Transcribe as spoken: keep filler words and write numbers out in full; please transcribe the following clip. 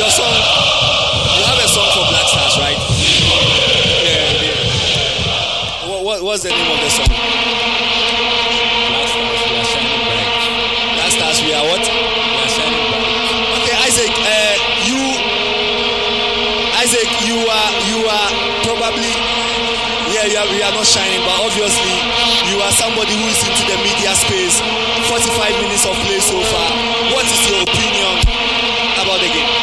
a song. You have a song for Black Stars, right? Yeah. yeah. What, what what's the name of the song? Black Stars, we are shining bright. Black Stars, we are what? We are shining bright. Okay, Isaac. Uh, you, Isaac, you are you are probably yeah. You are, we are not shining, but obviously you are somebody who is into the media space. forty-five minutes of play so far. What is your opinion about the game?